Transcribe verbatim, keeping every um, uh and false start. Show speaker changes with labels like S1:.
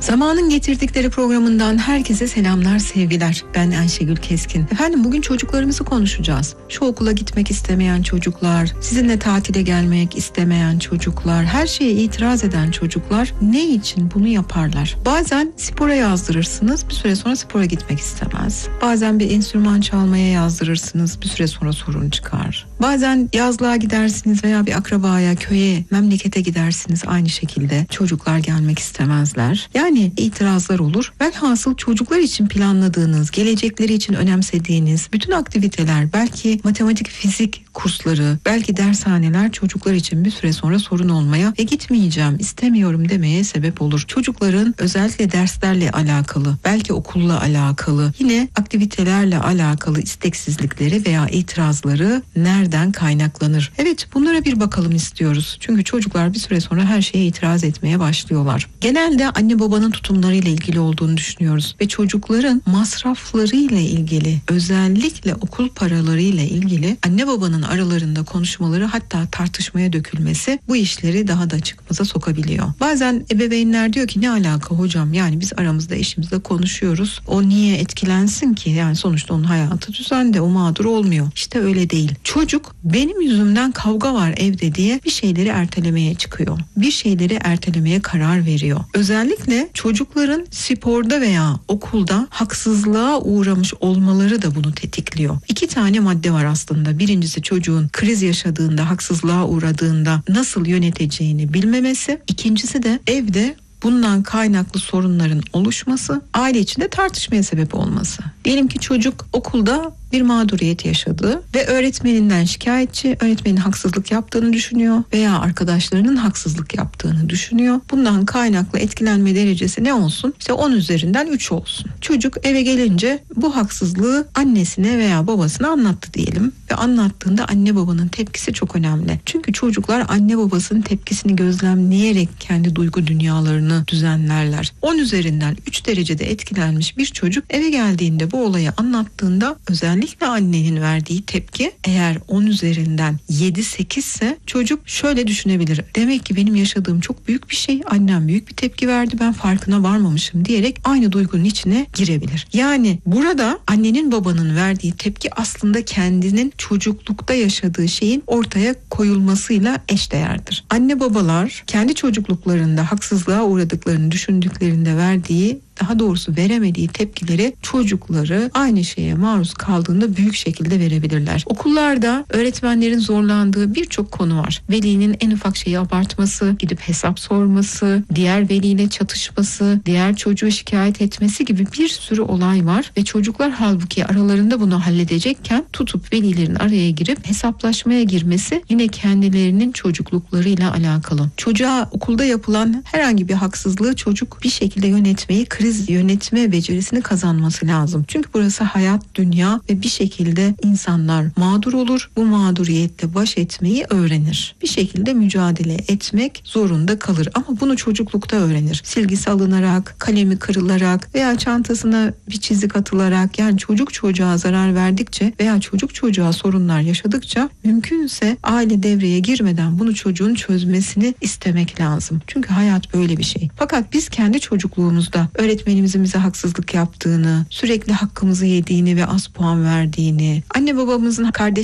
S1: Zamanın Getirdikleri programından herkese selamlar, sevgiler. Ben Ayşegül Keskin. Efendim bugün çocuklarımızı konuşacağız. Şu okula gitmek istemeyen çocuklar, sizinle tatile gelmek istemeyen çocuklar, her şeye itiraz eden çocuklar ne için bunu yaparlar? Bazen spora yazdırırsınız, bir süre sonra spora gitmek istemez. Bazen bir enstrüman çalmaya yazdırırsınız, bir süre sonra sorun çıkar. Bazen yazlığa gidersiniz veya bir akrabaya, köye, memlekete gidersiniz, aynı şekilde çocuklar gelmek istemezler. Yani itirazlar olur. Velhasıl çocuklar için planladığınız, gelecekleri için önemsediğiniz bütün aktiviteler, belki matematik, fizik kursları, belki dershaneler çocuklar için bir süre sonra sorun olmaya ve gitmeyeceğim, istemiyorum demeye sebep olur. Çocukların özellikle derslerle alakalı, belki okulla alakalı, yine aktivitelerle alakalı isteksizlikleri veya itirazları nereden kaynaklanır? Evet, bunlara bir bakalım istiyoruz. Çünkü çocuklar bir süre sonra her şeye itiraz etmeye başlıyorlar. Genelde anne babanın tutumlarıyla ilgili olduğunu düşünüyoruz ve çocukların masraflarıyla ilgili, özellikle okul paralarıyla ilgili anne babanın aralarında konuşmaları, hatta tartışmaya dökülmesi bu işleri daha da çıkmaza sokabiliyor. Bazen ebeveynler diyor ki ne alaka hocam, yani biz aramızda eşimizle konuşuyoruz, o niye etkilensin ki, yani sonuçta onun hayatı düzende, o mağdur olmuyor. İşte öyle değil. Çocuk benim yüzümden kavga var evde diye bir şeyleri ertelemeye çıkıyor. Bir şeyleri ertelemeye karar veriyor. Özellikle çocukların sporda veya okulda haksızlığa uğramış olmaları da bunu tetikliyor. İki tane madde var aslında. Birincisi çocuğun kriz yaşadığında, haksızlığa uğradığında nasıl yöneteceğini bilmemesi. İkincisi de evde bundan kaynaklı sorunların oluşması, aile içinde tartışmaya sebep olması. Diyelim ki çocuk okulda bir mağduriyet yaşadı ve öğretmeninden şikayetçi, öğretmenin haksızlık yaptığını düşünüyor veya arkadaşlarının haksızlık yaptığını düşünüyor. Bundan kaynaklı etkilenme derecesi ne olsun? İşte on üzerinden üç olsun. Çocuk eve gelince bu haksızlığı annesine veya babasına anlattı diyelim ve anlattığında anne babanın tepkisi çok önemli. Çünkü çocuklar anne babasının tepkisini gözlemleyerek kendi duygu dünyalarını düzenlerler. on üzerinden üç derecede etkilenmiş bir çocuk eve geldiğinde bu olayı anlattığında özellikle Özellikle annenin verdiği tepki eğer on üzerinden yedi sekiz ise çocuk şöyle düşünebilir. Demek ki benim yaşadığım çok büyük bir şey. Annem büyük bir tepki verdi. Ben farkına varmamışım diyerek aynı duygunun içine girebilir. Yani burada annenin babanın verdiği tepki aslında kendinin çocuklukta yaşadığı şeyin ortaya koyulmasıyla eşdeğerdir. Anne babalar kendi çocukluklarında haksızlığa uğradıklarını düşündüklerinde verdiği, daha doğrusu veremediği tepkileri çocukları aynı şeye maruz kaldığında büyük şekilde verebilirler. Okullarda öğretmenlerin zorlandığı birçok konu var. Velinin en ufak şeyi abartması, gidip hesap sorması, diğer veliyle çatışması, diğer çocuğu şikayet etmesi gibi bir sürü olay var ve çocuklar halbuki aralarında bunu halledecekken tutup velilerin araya girip hesaplaşmaya girmesi yine kendilerinin çocukluklarıyla alakalı. Çocuğa okulda yapılan herhangi bir haksızlığı çocuk bir şekilde yönetmeyi, kriz yönetme becerisini kazanması lazım. Çünkü burası hayat, dünya ve bir şekilde insanlar mağdur olur. Bu mağduriyetle baş etmeyi öğrenir. Bir şekilde mücadele etmek zorunda kalır. Ama bunu çocuklukta öğrenir. Silgisi alınarak, kalemi kırılarak veya çantasına bir çizik atılarak, yani çocuk çocuğa zarar verdikçe veya çocuk çocuğa sorunlar yaşadıkça mümkünse aile devreye girmeden bunu çocuğun çözmesini istemek lazım. Çünkü hayat böyle bir şey. Fakat biz kendi çocukluğumuzda öğretmenimizin bize haksızlık yaptığını, sürekli hakkımızı yediğini ve az puan verdiğini, anne babamızın kardeş